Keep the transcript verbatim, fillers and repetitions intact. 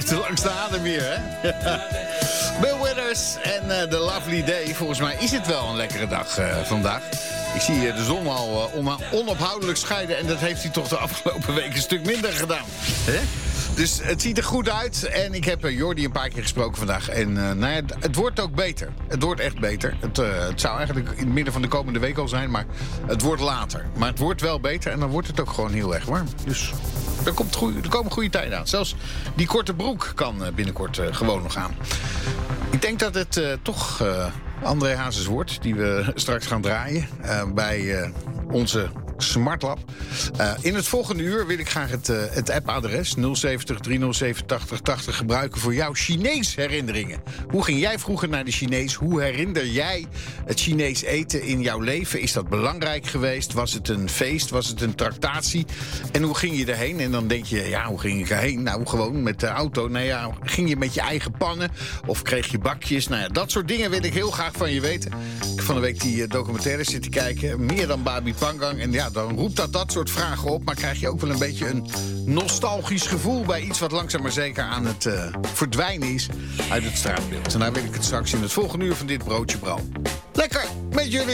heeft de langste adem weer, hè? Bill Withers en uh, The Lovely Day. Volgens mij is het wel een lekkere dag uh, vandaag. Ik zie uh, de zon al uh, on- onophoudelijk schijnen. En dat heeft hij toch de afgelopen weken een stuk minder gedaan. Hè? Dus het ziet er goed uit. En ik heb uh, Jordi een paar keer gesproken vandaag. En uh, nou ja, het, het wordt ook beter. Het wordt echt beter. Het, uh, het zou eigenlijk in het midden van de komende week al zijn. Maar het wordt later. Maar het wordt wel beter. En dan wordt het ook gewoon heel erg warm. Dus er, komt goeie, er komen goede tijden aan. Zelfs die korte broek kan uh, binnenkort uh, gewoon nog aan. Ik denk dat het uh, toch uh, André Hazes wordt. Die we straks gaan draaien. Uh, bij uh, onze Smartlab. Uh, in het volgende uur wil ik graag het, uh, het appadres nul zeventig driehonderdzeven tachtig tachtig gebruiken voor jouw Chinees herinneringen. Hoe ging jij vroeger naar de Chinees? Hoe herinner jij het Chinees eten in jouw leven? Is dat belangrijk geweest? Was het een feest? Was het een tractatie? En hoe ging je erheen? En dan denk je, ja, hoe ging ik erheen? Nou, gewoon met de auto. Nou ja, ging je met je eigen pannen? Of kreeg je bakjes? Nou ja, dat soort dingen wil ik heel graag van je weten. Ik heb van de week die uh, documentaire zitten kijken. Meer dan Babi Pangang. En ja, dan roept dat dat soort vragen op. Maar krijg je ook wel een beetje een nostalgisch gevoel bij iets wat langzaam maar zeker aan het uh, verdwijnen is uit het straatbeeld. En daar wil ik het straks in het volgende uur van dit broodje brouw. Lekker met jullie.